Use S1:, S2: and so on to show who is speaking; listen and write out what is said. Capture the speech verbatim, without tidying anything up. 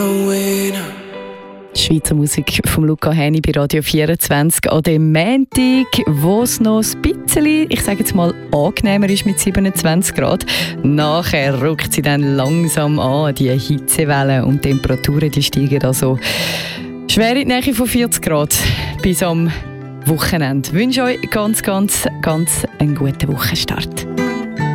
S1: Schweizer Musik von Luca Häni bei Radio vierundzwanzig an dem Montag, wo es noch ein bisschen, ich sage jetzt mal, angenehmer ist mit siebenundzwanzig Grad. Nachher rückt sie dann langsam an, die Hitzewelle, und die Temperaturen die steigen also schwer in die Nähe von vierzig Grad bis am Wochenende. Ich wünsche euch ganz, ganz, ganz einen guten Wochenstart.